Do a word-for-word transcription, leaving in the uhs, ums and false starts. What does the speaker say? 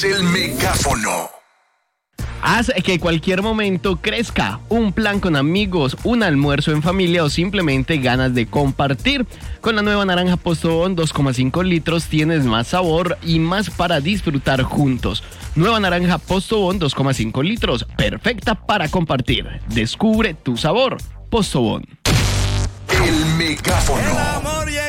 el megáfono. Haz que cualquier momento crezca. Un plan con amigos, un almuerzo en familia o simplemente ganas de compartir. Con la nueva naranja Postobón dos coma cinco litros tienes más sabor y más para disfrutar juntos. Nueva naranja Postobón dos coma cinco litros, perfecta para compartir. Descubre tu sabor. Postobón. El megáfono.